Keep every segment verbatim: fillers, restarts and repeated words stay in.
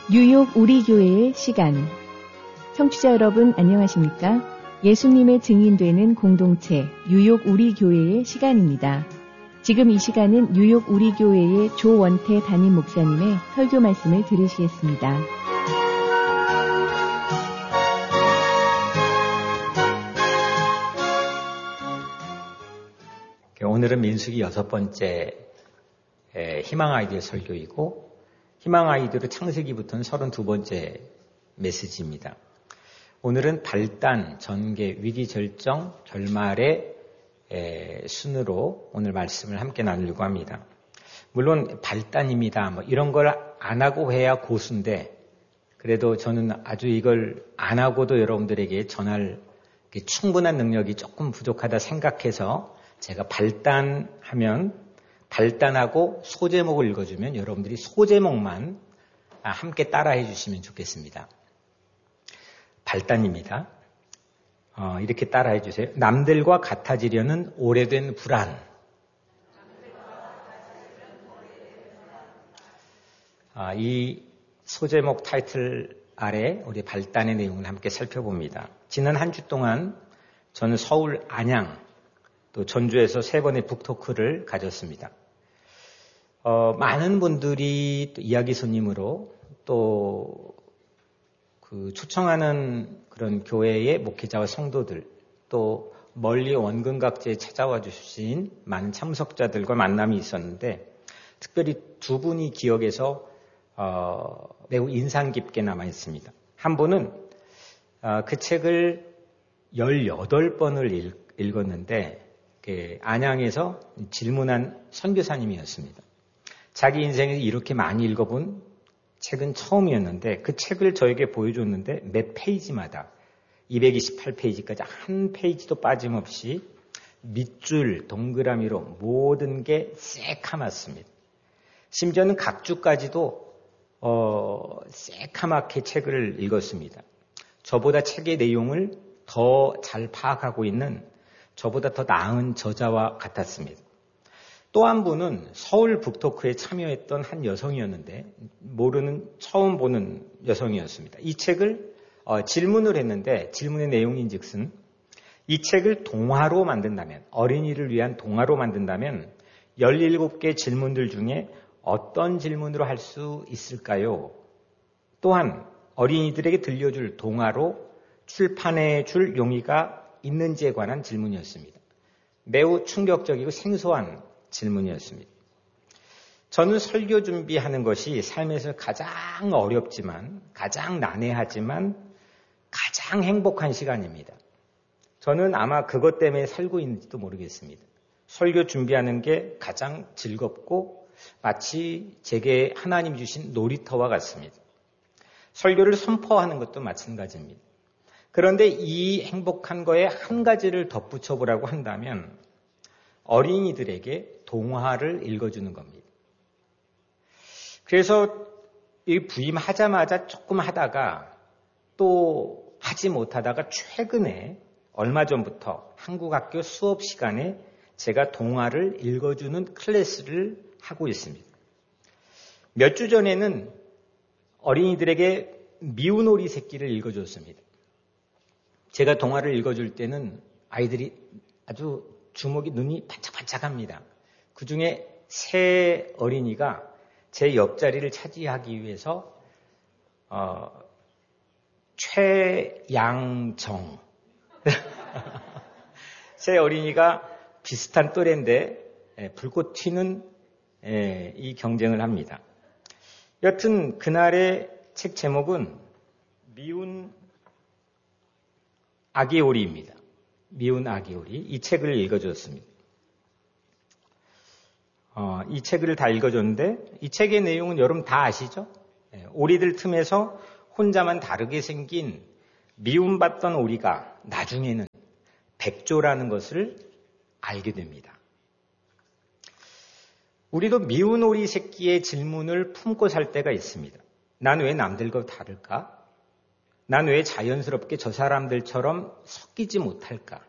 뉴욕 우리 교회의 시간. 청취자 여러분 안녕하십니까? 예수님의 증인되는 공동체 뉴욕 우리 교회의 시간입니다. 지금 이 시간은 뉴욕 우리 교회의 조원태 담임 목사님의 설교 말씀을 들으시겠습니다. 오늘은 민수기 여섯 번째 희망 아이디어 설교이고 희망 아이디어로 창세기부터는 서른두 번째 메시지입니다. 오늘은 발단, 전개, 위기 절정, 결말의 순으로 오늘 말씀을 함께 나누려고 합니다. 물론 발단입니다. 뭐 이런 걸 안 하고 해야 고수인데 그래도 저는 아주 이걸 안 하고도 여러분들에게 전할 충분한 능력이 조금 부족하다 생각해서 제가 발단하면 발단하고 소제목을 읽어주면 여러분들이 소제목만 함께 따라해 주시면 좋겠습니다. 발단입니다. 어, 이렇게 따라해 주세요. 남들과 같아지려는 오래된 불안. 아, 이 소제목 타이틀 아래 우리 발단의 내용을 함께 살펴봅니다. 지난 한 주 동안 저는 서울, 안양, 또 전주에서 세 번의 북토크를 가졌습니다. 어, 많은 분들이 또 이야기 손님으로 또 그 초청하는 그런 교회의 목회자와 성도들 또 멀리 원근각지에 찾아와 주신 많은 참석자들과 만남이 있었는데 특별히 두 분이 기억에서 어, 매우 인상 깊게 남아 있습니다. 한 분은 어, 그 책을 열여덟 번을 읽, 읽었는데 안양에서 질문한 선교사님이었습니다. 자기 인생에서 이렇게 많이 읽어본 책은 처음이었는데 그 책을 저에게 보여줬는데 몇 페이지마다 이백이십팔 페이지까지 한 페이지도 빠짐없이 밑줄, 동그라미로 모든 게 새카맣습니다. 심지어는 각주까지도 어, 새카맣게 책을 읽었습니다. 저보다 책의 내용을 더 잘 파악하고 있는 저보다 더 나은 저자와 같았습니다. 또 한 분은 서울 북토크에 참여했던 한 여성이었는데 모르는 처음 보는 여성이었습니다. 이 책을 어, 질문을 했는데 질문의 내용인즉슨 이 책을 동화로 만든다면 어린이를 위한 동화로 만든다면 열일곱 개 질문들 중에 어떤 질문으로 할 수 있을까요? 또한 어린이들에게 들려줄 동화로 출판해 줄 용의가 있는지에 관한 질문이었습니다. 매우 충격적이고 생소한 질문이었습니다. 저는 설교 준비하는 것이 삶에서 가장 어렵지만 가장 난해하지만 가장 행복한 시간입니다. 저는 아마 그것 때문에 살고 있는지도 모르겠습니다. 설교 준비하는 게 가장 즐겁고 마치 제게 하나님이 주신 놀이터와 같습니다. 설교를 선포하는 것도 마찬가지입니다. 그런데 이 행복한 거에 한 가지를 덧붙여 보라고 한다면 어린이들에게 동화를 읽어주는 겁니다. 그래서 이 부임하자마자 조금 하다가 또 하지 못하다가 최근에 얼마 전부터 한국 학교 수업 시간에 제가 동화를 읽어주는 클래스를 하고 있습니다. 몇 주 전에는 어린이들에게 미운 오리 새끼를 읽어줬습니다. 제가 동화를 읽어줄 때는 아이들이 아주 주먹이 눈이 반짝반짝합니다. 그중에 세 어린이가 제 옆자리를 차지하기 위해서 어, 최양정 세 어린이가 비슷한 또래인데 에, 불꽃 튀는 에, 이 경쟁을 합니다. 여튼 그날의 책 제목은 미운 아기 오리입니다. 미운 아기 오리. 이 책을 읽어줬습니다. 어, 이 책을 다 읽어줬는데 이 책의 내용은 여러분 다 아시죠? 예, 오리들 틈에서 혼자만 다르게 생긴 미움받던 오리가 나중에는 백조라는 것을 알게 됩니다. 우리도 미운 오리 새끼의 질문을 품고 살 때가 있습니다. 난 왜 남들과 다를까? 난 왜 자연스럽게 저 사람들처럼 섞이지 못할까?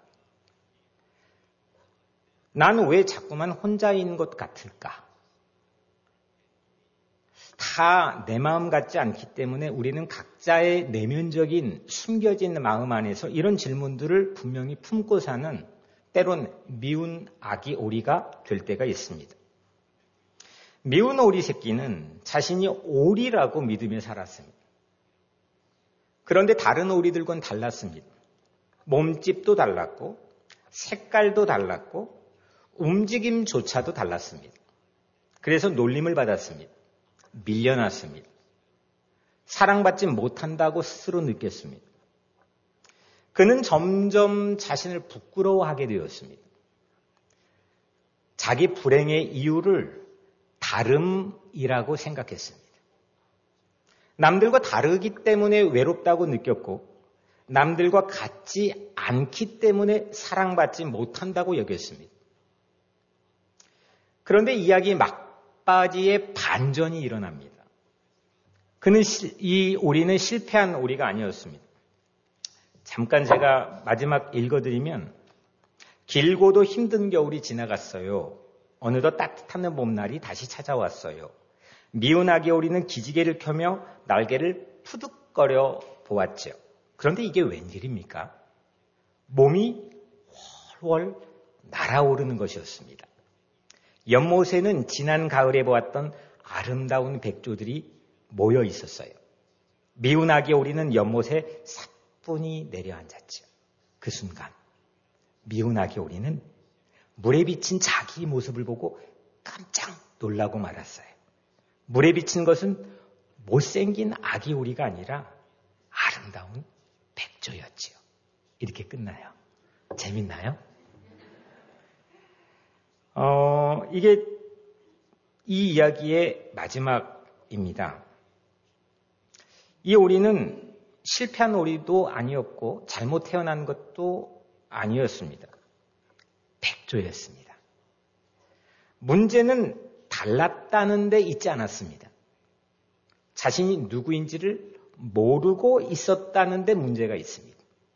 난 왜 자꾸만 혼자인 것 같을까? 다 내 마음 같지 않기 때문에 우리는 각자의 내면적인 숨겨진 마음 안에서 이런 질문들을 분명히 품고 사는 때론 미운 아기 오리가 될 때가 있습니다. 미운 오리 새끼는 자신이 오리라고 믿으며 살았습니다. 그런데 다른 오리들과는 달랐습니다. 몸집도 달랐고 색깔도 달랐고 움직임조차도 달랐습니다. 그래서 놀림을 받았습니다. 밀려났습니다. 사랑받지 못한다고 스스로 느꼈습니다. 그는 점점 자신을 부끄러워하게 되었습니다. 자기 불행의 이유를 다름이라고 생각했습니다. 남들과 다르기 때문에 외롭다고 느꼈고 남들과 같지 않기 때문에 사랑받지 못한다고 여겼습니다. 그런데 이야기 막바지에 반전이 일어납니다. 그는 이 오리는 실패한 오리가 아니었습니다. 잠깐 제가 마지막 읽어드리면 길고도 힘든 겨울이 지나갔어요. 어느덧 따뜻한 봄날이 다시 찾아왔어요. 미운 아기 오리는 기지개를 켜며 날개를 푸득거려 보았죠. 그런데 이게 웬일입니까? 몸이 훨훨 날아오르는 것이었습니다. 연못에는 지난 가을에 보았던 아름다운 백조들이 모여 있었어요. 미운 아기 오리는 연못에 사뿐히 내려앉았죠. 그 순간 미운 아기 오리는 물에 비친 자기 모습을 보고 깜짝 놀라고 말았어요. 물에 비친 것은 못생긴 아기 오리가 아니라 아름다운 백조였지요. 이렇게 끝나요. 재밌나요? 어, 이게 이 이야기의 마지막입니다. 이 오리는 실패한 오리도 아니었고 잘못 태어난 것도 아니었습니다. 백조였습니다. 문제는 달랐다는 데 있지 않았습니다. 자신이 누구인지를 모르고 있었다는 데 문제가 있습니다.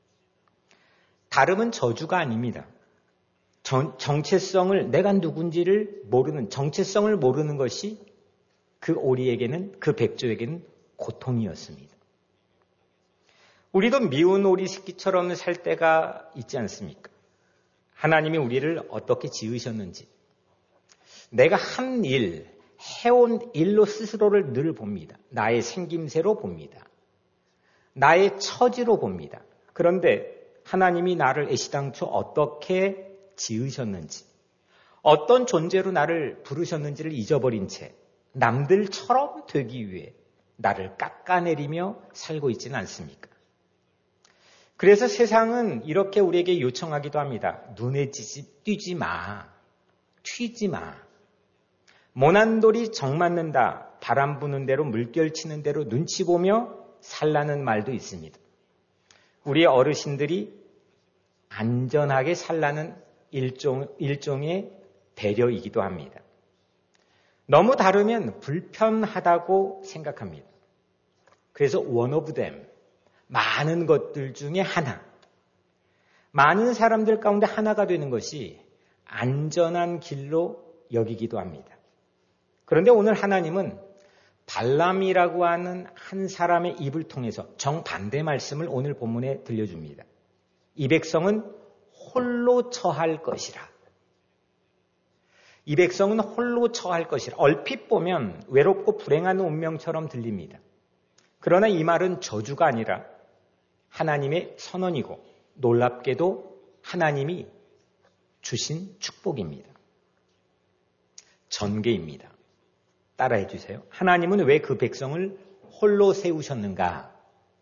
다름은 저주가 아닙니다. 정, 정체성을 내가 누군지를 모르는 정체성을 모르는 것이 그 오리에게는 그 백조에게는 고통이었습니다. 우리도 미운 오리 새끼처럼 살 때가 있지 않습니까? 하나님이 우리를 어떻게 지으셨는지 내가 한 일, 해온 일로 스스로를 늘 봅니다. 나의 생김새로 봅니다. 나의 처지로 봅니다. 그런데 하나님이 나를 애시당초 어떻게 지으셨는지, 어떤 존재로 나를 부르셨는지를 잊어버린 채 남들처럼 되기 위해 나를 깎아내리며 살고 있지는 않습니까? 그래서 세상은 이렇게 우리에게 요청하기도 합니다. 눈에 띄지 마. 튀지 마. 모난 돌이 정 맞는다. 바람 부는 대로 물결 치는 대로 눈치 보며 살라는 말도 있습니다. 우리 어르신들이 안전하게 살라는 일종, 일종의 배려이기도 합니다. 너무 다르면 불편하다고 생각합니다. 그래서 one of them, 많은 것들 중에 하나, 많은 사람들 가운데 하나가 되는 것이 안전한 길로 여기기도 합니다. 그런데 오늘 하나님은 발람이라고 하는 한 사람의 입을 통해서 정반대 말씀을 오늘 본문에 들려줍니다. 이 백성은 홀로 처할 것이라. 이 백성은 홀로 처할 것이라. 얼핏 보면 외롭고 불행한 운명처럼 들립니다. 그러나 이 말은 저주가 아니라 하나님의 선언이고 놀랍게도 하나님이 주신 축복입니다. 전개입니다. 따라해 주세요. 하나님은 왜 그 백성을 홀로 세우셨는가?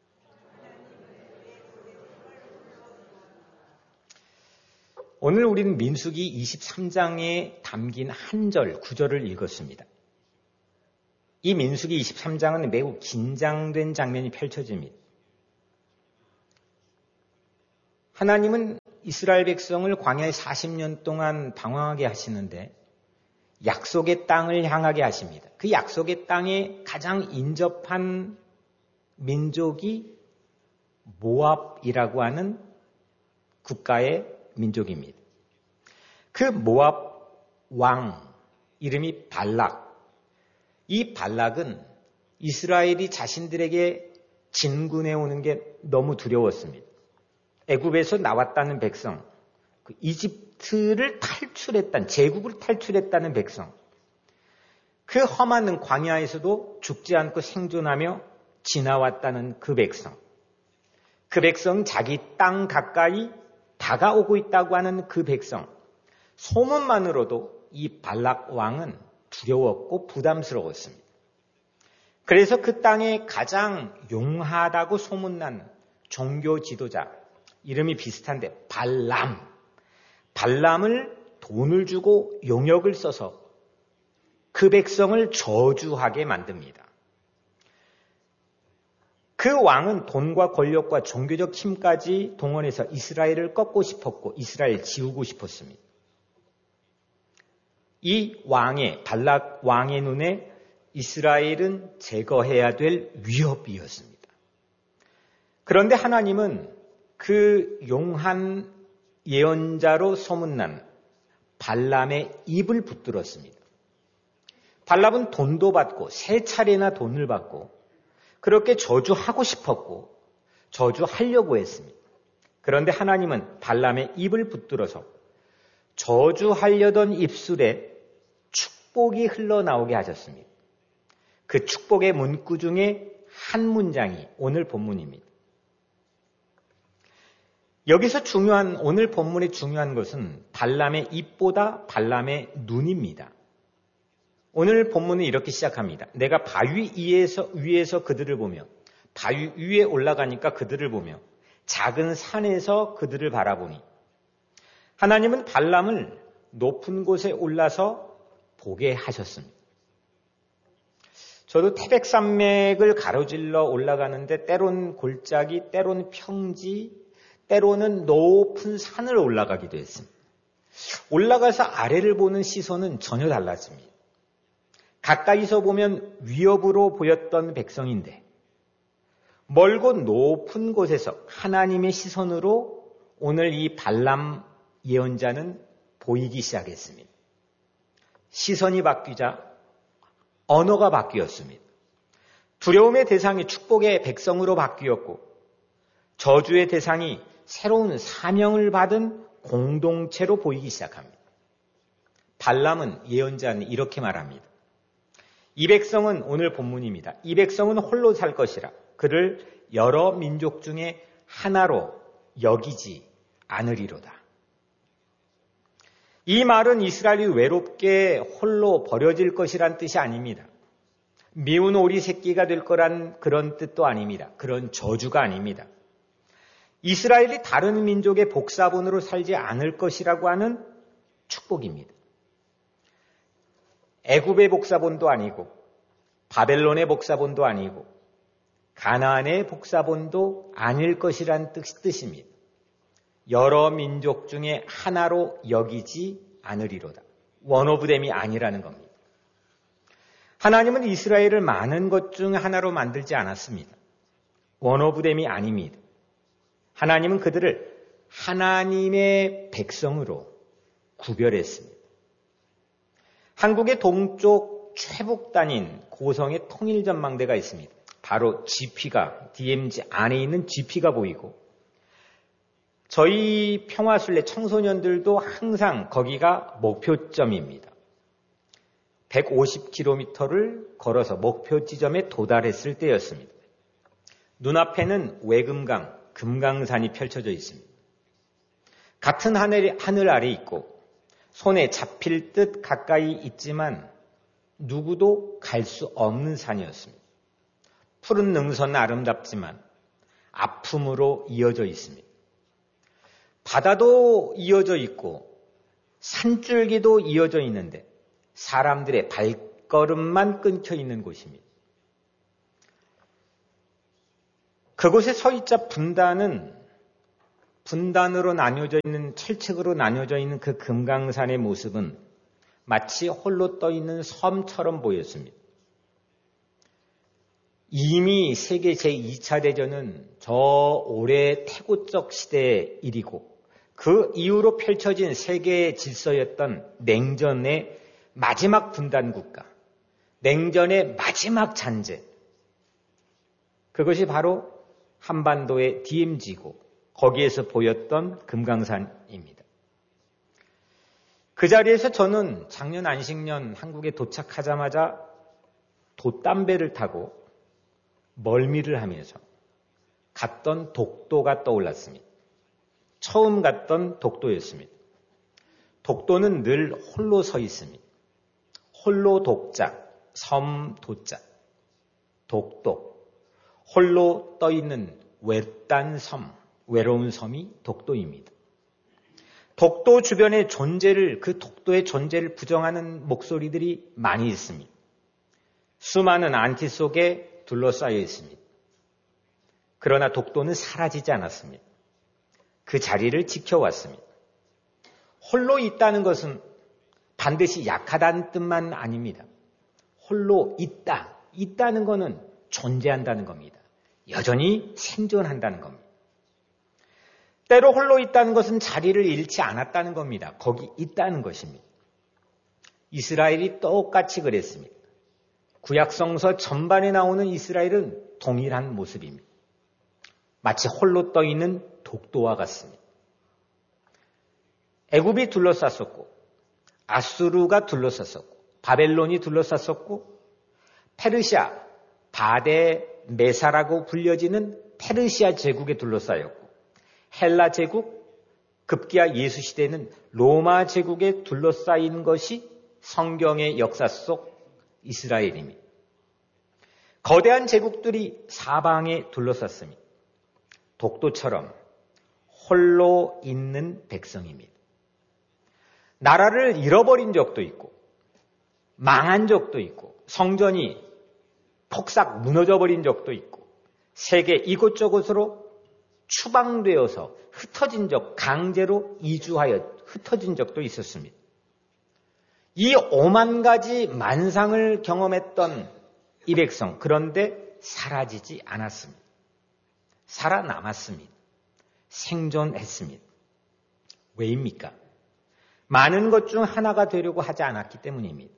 오늘 우리는 민수기 이십삼 장에 담긴 한 절, 구절을 읽었습니다. 이 민수기 이십삼 장은 매우 긴장된 장면이 펼쳐집니다. 하나님은 이스라엘 백성을 광야에 사십 년 동안 방황하게 하시는데 약속의 땅을 향하게 하십니다. 그 약속의 땅에 가장 인접한 민족이 모압이라고 하는 국가의 민족입니다. 그 모압 왕 이름이 발락. 이 발락은 이스라엘이 자신들에게 진군해 오는 게 너무 두려웠습니다. 애굽에서 나왔다는 백성, 그 이집트를 탈출했다는, 제국을 탈출했다는 백성, 그 험한 광야에서도 죽지 않고 생존하며 지나왔다는 그 백성, 그 백성 자기 땅 가까이 다가오고 있다고 하는 그 백성, 소문만으로도 이 발락 왕은 두려웠고 부담스러웠습니다. 그래서 그 땅에 가장 용하다고 소문난 종교 지도자, 이름이 비슷한데 발람, 발람을 돈을 주고 용역을 써서 그 백성을 저주하게 만듭니다. 그 왕은 돈과 권력과 종교적 힘까지 동원해서 이스라엘을 꺾고 싶었고 이스라엘 지우고 싶었습니다. 이 왕의, 발락 왕의 눈에 이스라엘은 제거해야 될 위협이었습니다. 그런데 하나님은 그 용한 예언자로 소문난 발람의 입을 붙들었습니다. 발람은 돈도 받고 세 차례나 돈을 받고 그렇게 저주하고 싶었고 저주하려고 했습니다. 그런데 하나님은 발람의 입을 붙들어서 저주하려던 입술에 축복이 흘러나오게 하셨습니다. 그 축복의 문구 중에 한 문장이 오늘 본문입니다. 여기서 중요한, 오늘 본문의 중요한 것은 발람의 입보다 발람의 눈입니다. 오늘 본문은 이렇게 시작합니다. 내가 바위 위에서, 위에서 그들을 보며, 바위 위에 올라가니까 그들을 보며, 작은 산에서 그들을 바라보니, 하나님은 발람을 높은 곳에 올라서 보게 하셨습니다. 저도 태백산맥을 가로질러 올라가는데 때론 골짜기, 때론 평지, 때로는 높은 산을 올라가기도 했습니다. 올라가서 아래를 보는 시선은 전혀 달라집니다. 가까이서 보면 위협으로 보였던 백성인데 멀고 높은 곳에서 하나님의 시선으로 오늘 이 발람 예언자는 보이기 시작했습니다. 시선이 바뀌자 언어가 바뀌었습니다. 두려움의 대상이 축복의 백성으로 바뀌었고 저주의 대상이 새로운 사명을 받은 공동체로 보이기 시작합니다. 발람은, 예언자는 이렇게 말합니다. 이 백성은, 오늘 본문입니다. 이 백성은 홀로 살 것이라 그를 여러 민족 중에 하나로 여기지 않으리로다. 이 말은 이스라엘이 외롭게 홀로 버려질 것이란 뜻이 아닙니다. 미운 오리 새끼가 될 거란 그런 뜻도 아닙니다. 그런 저주가 아닙니다. 이스라엘이 다른 민족의 복사본으로 살지 않을 것이라고 하는 축복입니다. 애굽의 복사본도 아니고 바벨론의 복사본도 아니고 가나안의 복사본도 아닐 것이란 뜻입니다. 여러 민족 중에 하나로 여기지 않으리로다. 원 오브 댐이 아니라는 겁니다. 하나님은 이스라엘을 많은 것 중 하나로 만들지 않았습니다. 원 오브 댐이 아닙니다. 하나님은 그들을 하나님의 백성으로 구별했습니다. 한국의 동쪽 최북단인 고성의 통일전망대가 있습니다. 바로 지피가, 디엠지 안에 있는 지피가 보이고 저희 평화순례 청소년들도 항상 거기가 목표점입니다. 백오십 킬로미터를 걸어서 목표 지점에 도달했을 때였습니다. 눈앞에는 외금강, 금강산이 펼쳐져 있습니다. 같은 하늘, 하늘 아래 있고 손에 잡힐 듯 가까이 있지만 누구도 갈 수 없는 산이었습니다. 푸른 능선은 아름답지만 아픔으로 이어져 있습니다. 바다도 이어져 있고 산줄기도 이어져 있는데 사람들의 발걸음만 끊겨 있는 곳입니다. 그곳에 서 있자 분단은 분단으로 나뉘어져 있는, 철책으로 나뉘어져 있는 그 금강산의 모습은 마치 홀로 떠 있는 섬처럼 보였습니다. 이미 세계 제이 차 대전은 저 오래 태고적 시대의 일이고 그 이후로 펼쳐진 세계의 질서였던 냉전의 마지막 분단 국가, 냉전의 마지막 잔재, 그것이 바로 한반도의 디엠지고 거기에서 보였던 금강산입니다. 그 자리에서 저는 작년 안식년 한국에 도착하자마자 돛담배를 타고 멀미를 하면서 갔던 독도가 떠올랐습니다. 처음 갔던 독도였습니다. 독도는 늘 홀로 서 있습니다. 홀로 독자, 섬 도자, 독도. 홀로 떠있는 외딴 섬, 외로운 섬이 독도입니다. 독도 주변의 존재를, 그 독도의 존재를 부정하는 목소리들이 많이 있습니다. 수많은 안티 속에 둘러싸여 있습니다. 그러나 독도는 사라지지 않았습니다. 그 자리를 지켜왔습니다. 홀로 있다는 것은 반드시 약하다는 뜻만 아닙니다. 홀로 있다, 있다는 것은 존재한다는 겁니다. 여전히 생존한다는 겁니다. 때로 홀로 있다는 것은 자리를 잃지 않았다는 겁니다. 거기 있다는 것입니다. 이스라엘이 똑같이 그랬습니다. 구약성서 전반에 나오는 이스라엘은 동일한 모습입니다. 마치 홀로 떠있는 독도와 같습니다. 애굽이 둘러쌌었고, 아수르가 둘러쌌었고, 바벨론이 둘러쌌었고, 페르시아, 바데 메사라고 불려지는 페르시아 제국에 둘러싸였고, 헬라 제국, 급기야 예수 시대는 로마 제국에 둘러싸인 것이 성경의 역사 속 이스라엘입니다. 거대한 제국들이 사방에 둘러쌌습니다. 독도처럼 홀로 있는 백성입니다. 나라를 잃어버린 적도 있고, 망한 적도 있고, 성전이 폭삭 무너져버린 적도 있고, 세계 이곳저곳으로 추방되어서 흩어진 적, 강제로 이주하여 흩어진 적도 있었습니다. 이 오만 가지 만상을 경험했던 이 백성, 그런데 사라지지 않았습니다. 살아남았습니다. 생존했습니다. 왜입니까? 많은 것 중 하나가 되려고 하지 않았기 때문입니다.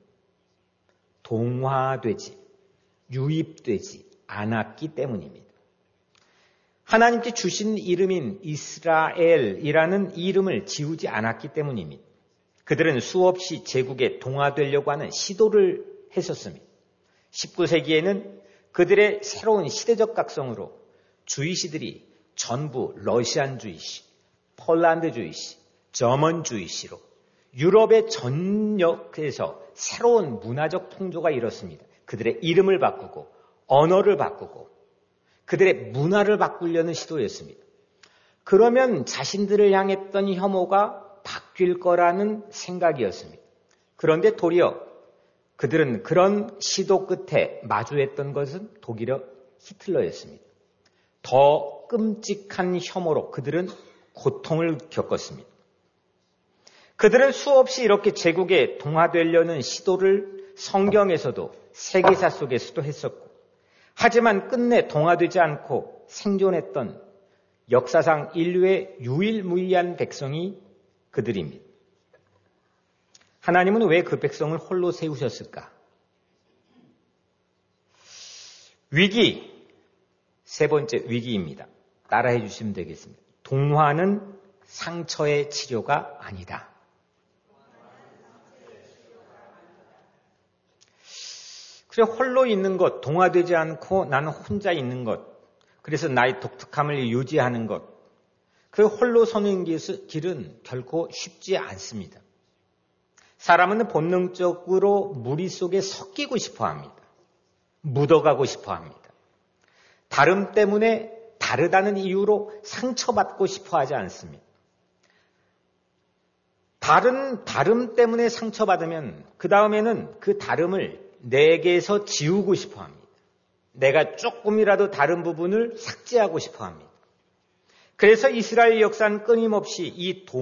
동화되지, 유입되지 않았기 때문입니다. 하나님께 주신 이름인 이스라엘이라는 이름을 지우지 않았기 때문입니다. 그들은 수없이 제국에 동화되려고 하는 시도를 했었습니다. 십구 세기에는 그들의 새로운 시대적 각성으로 주이시들이 전부 러시안 주이시, 폴란드 주이시, 저먼 주이시로 유럽의 전역에서 새로운 문화적 통조가 일었습니다. 그들의 이름을 바꾸고 언어를 바꾸고 그들의 문화를 바꾸려는 시도였습니다. 그러면 자신들을 향했던 혐오가 바뀔 거라는 생각이었습니다. 그런데 도리어 그들은 그런 시도 끝에 마주했던 것은 독일어 히틀러였습니다. 더 끔찍한 혐오로 그들은 고통을 겪었습니다. 그들은 수없이 이렇게 제국에 동화되려는 시도를 성경에서도 세계사 속에서도 했었고, 하지만 끝내 동화되지 않고 생존했던 역사상 인류의 유일무이한 백성이 그들입니다. 하나님은 왜 그 백성을 홀로 세우셨을까? 위기, 세 번째 위기입니다. 따라해 주시면 되겠습니다. 동화는 상처의 치료가 아니다. 그래, 홀로 있는 것, 동화되지 않고 나는 혼자 있는 것, 그래서 나의 독특함을 유지하는 것, 그 홀로 서는 길은 결코 쉽지 않습니다. 사람은 본능적으로 무리 속에 섞이고 싶어 합니다. 묻어가고 싶어 합니다. 다름 때문에 다르다는 이유로 상처받고 싶어 하지 않습니다. 다른, 다름 때문에 상처받으면 그 다음에는 그 다름을 내게서 지우고 싶어 합니다. 내가 조금이라도 다른 부분을 삭제하고 싶어 합니다. 그래서 이스라엘 역사는 끊임없이 이 동